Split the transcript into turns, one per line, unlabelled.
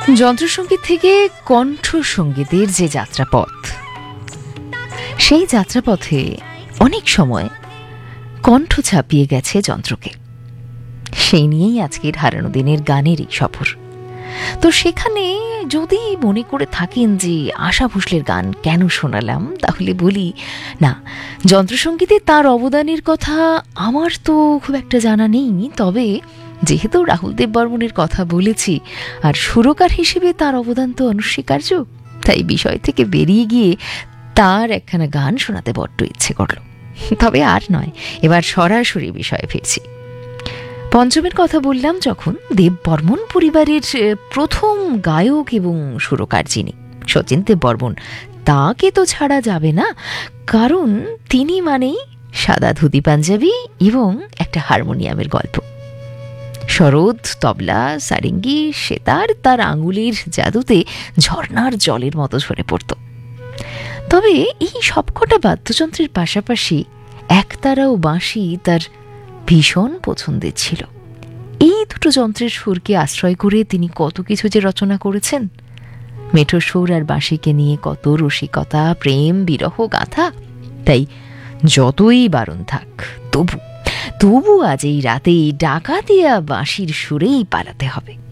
যন্ত্রসঙ্গীত থেকে কণ্ঠসঙ্গীতের যে যাত্রাপথ, সেই যাত্রাপথে অনেক সময় কণ্ঠ ছাপিয়ে গেছে যন্ত্রকে। সেই নিয়েই আজকের হারানো দিনের গানের এই সফর। তো সেখানে যদি মনে করে থাকেন যে আশা ভোসলের গান কেন শোনালাম, তাহলে বলি না, যন্ত্রসঙ্গীতে তার অবদানের কথা আমার তো খুব একটা জানা নেই। তবে যেহেতু রাহুল দেব বর্মনের কথা বলেছি আর সুরকার হিসেবে তার অবদান তো অনস্বীকার্য, তাই বিষয় থেকে বেরিয়ে গিয়ে তার একখানা গান শোনাতে বড্ড ইচ্ছে করল। তবে আর নয়, এবার সরাসরি বিষয়ে ফিরছি। পঞ্চমের কথা বললাম যখন, দেব বর্মন পরিবারের প্রথম গায়ক এবং সুরকার যিনি শচীন দেব বর্মন, তাকে তো ছাড়া যাবে না, কারণ তিনি মানেই সাদা ধুতি পাঞ্জাবি এবং একটা হারমোনিয়ামের গল্প। সরোদ, তবলা, সারেঙ্গি, সেতার তার আঙুলের জাদুতে ঝর্ণার জলের মতো ঝরে পড়ত। তবে এই সবকটা বাদ্যযন্ত্রের পাশাপাশি একতারা ও বাঁশি তার ভীষণ পছন্দের ছিল। এই দুটো যন্ত্রের সুরকে আশ্রয় করে তিনি কত কিছু যে রচনা করেছেন। মেঠো সুর আর বাঁশিকে নিয়ে কত রসিকতা, প্রেম, বিরহ গাথা। তাই যতই বারণ থাক, তবু আজ এই রাতেই ডাকাতিয়া বাঁশির সুরেই পালাতে হবে।